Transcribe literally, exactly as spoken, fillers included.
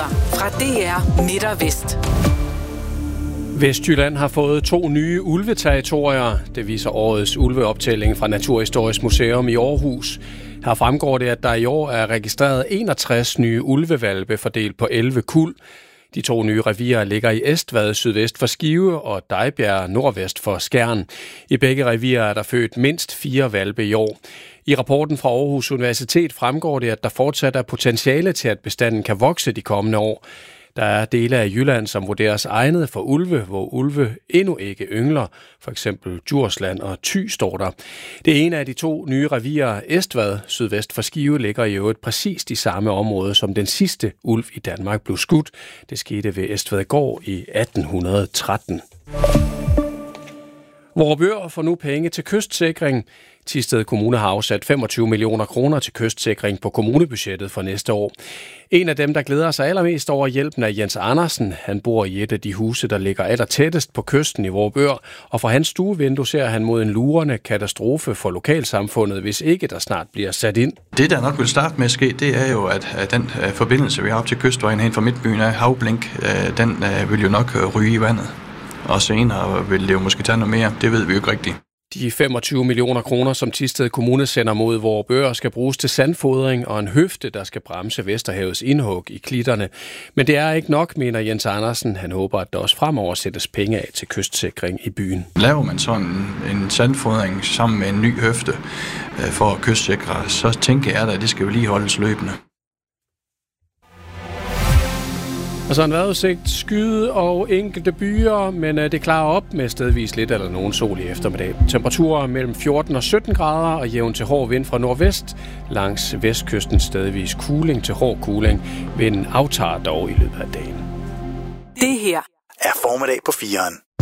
Nyheder fra D R Midt og Vest. Vestjylland har fået to nye ulveterritorier. Det viser årets ulveoptælling fra Naturhistorisk Museum i Aarhus. Her fremgår det, at der i år er registreret enogtres nye ulvehvalpe fordelt på elleve kuld. De to nye revirer ligger i Estvad sydvest for Skive og Dejbjerg nordvest for Skjern. I begge revirer er der født mindst fire hvalpe i år. I rapporten fra Aarhus Universitet fremgår det, at der fortsat er potentiale til, at bestanden kan vokse de kommende år. Der er dele af Jylland, som vurderes egnet for ulve, hvor ulve endnu ikke yngler. For eksempel Djursland og Thy står der. Det ene af de to nye revirer, Estvad sydvest for Skive, ligger i øvrigt præcis i samme område, som den sidste ulv i Danmark blev skudt. Det skete ved Estvadgård i atten tretten. Vorupør får nu penge til kystsikring. Thisted Kommune har afsat femogtyve millioner kroner til kystsikring på kommunebudgettet for næste år. En af dem, der glæder sig allermest over hjælpen, er Jens Andersen. Han bor i et af de huse, der ligger aller tættest på kysten i Vorupør, og fra hans stuevindue ser han mod en lurende katastrofe for lokalsamfundet, hvis ikke der snart bliver sat ind. Det, der nok vil starte med at ske, det er jo, at den forbindelse, vi har op til kystvejen hen fra Midtbyen af Havblink, den vil jo nok ryge i vandet. Og senere vil det jo måske tage noget mere. Det ved vi jo ikke rigtigt. De femogtyve millioner kroner, som Thisted Kommune sender mod Vorupør, skal bruges til sandfodring og en høfde, der skal bremse Vesterhavets indhug i klitterne. Men det er ikke nok, mener Jens Andersen. Han håber, at der også fremover sættes penge af til kystsikring i byen. Laver man sådan en sandfodring sammen med en ny høfde for at kystsikre, så tænker jeg, at det skal jo lige holdes løbende. Og så en vejrudsigt, skyde og enkelte byer, men det klarer op med stedvis lidt eller nogen sol i eftermiddag. Temperaturer mellem fjorten og sytten grader og jævn til hård vind fra nordvest. Langs vestkysten stedvis kuling til hård kuling. Vinden aftager dog i løbet af dagen. Det her er formiddag på firen.